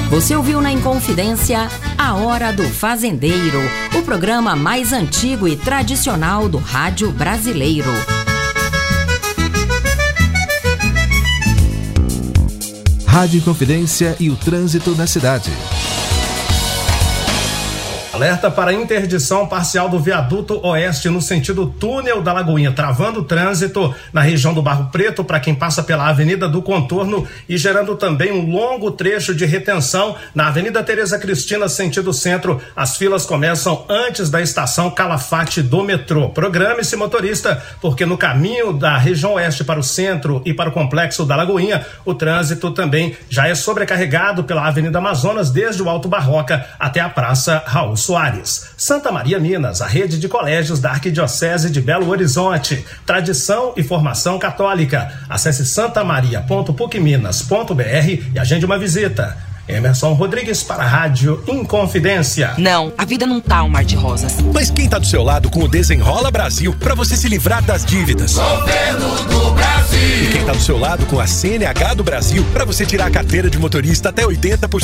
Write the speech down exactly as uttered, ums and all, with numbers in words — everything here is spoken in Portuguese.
Você ouviu na Inconfidência A Hora do Fazendeiro, o programa mais antigo e tradicional do rádio brasileiro. Rádio Inconfidência e o trânsito na cidade. Alerta para interdição parcial do viaduto oeste no sentido túnel da Lagoinha, travando o trânsito na região do Barro Preto para quem passa pela Avenida do Contorno e gerando também um longo trecho de retenção na Avenida Tereza Cristina, sentido centro. As filas começam antes da estação Calafate do metrô. Programe-se, motorista, porque no caminho da região oeste para o centro e para o complexo da Lagoinha, o trânsito também já é sobrecarregado pela Avenida Amazonas, desde o Alto Barroca até a Praça Raul Soares. Santa Maria, Minas, a rede de colégios da Arquidiocese de Belo Horizonte. Tradição e formação católica. Acesse santamaria ponto puc minas ponto b r e agende uma visita. Emerson Rodrigues para a Rádio Inconfidência. Não, a vida não tá um mar de rosas. Mas quem tá do seu lado com o Desenrola Brasil para você se livrar das dívidas? Governo do Brasil. E quem tá do seu lado com a C N H do Brasil para você tirar a carteira de motorista até oitenta por cento